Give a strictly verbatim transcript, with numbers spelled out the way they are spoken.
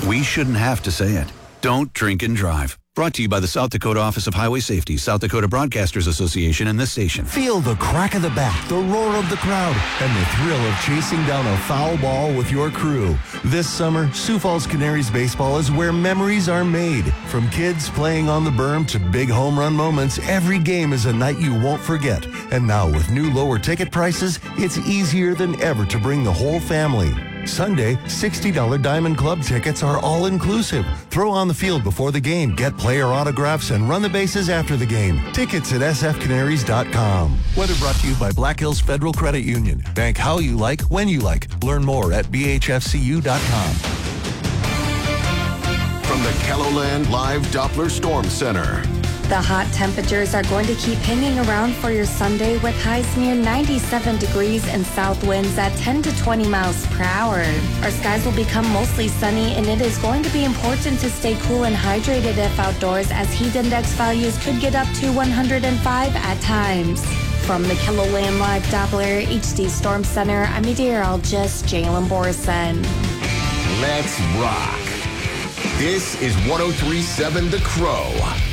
We shouldn't have to say it. Don't drink and drive. Brought to you by the South Dakota Office of Highway Safety, South Dakota Broadcasters Association, and this station. Feel the crack of the bat, the roar of the crowd, and the thrill of chasing down a foul ball with your crew. This summer, Sioux Falls Canaries baseball is where memories are made. From kids playing on the berm to big home run moments, every game is a night you won't forget. And now with new lower ticket prices, it's easier than ever to bring the whole family. Sunday, sixty dollars Diamond Club tickets are all-inclusive. Throw on the field before the game, get player autographs, and run the bases after the game. Tickets at s f canaries dot com. Weather brought to you by Black Hills Federal Credit Union. Bank how you like, when you like. Learn more at b h f c u dot com. From the KELOLAND Live Doppler Storm Center. The hot temperatures are going to keep hanging around for your Sunday with highs near ninety-seven degrees and south winds at ten to twenty miles per hour. Our skies will become mostly sunny, and it is going to be important to stay cool and hydrated if outdoors, as heat index values could get up to one hundred five at times. From the KELOLAND Live Doppler H D Storm Center, I'm meteorologist Jalen Borson. Let's rock. This is one oh three point seven The Crow.